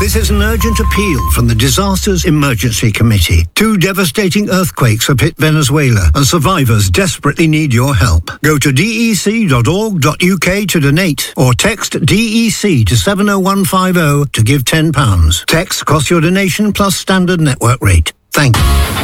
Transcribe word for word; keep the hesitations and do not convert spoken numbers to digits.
This is an urgent appeal from the Disasters Emergency Committee. Two devastating earthquakes have hit Venezuela, and survivors desperately need your help. Go to d e c dot org dot u k to donate, or text D E C to seven oh one five oh to give ten pounds. Text costs your donation plus standard network rate. Thank you.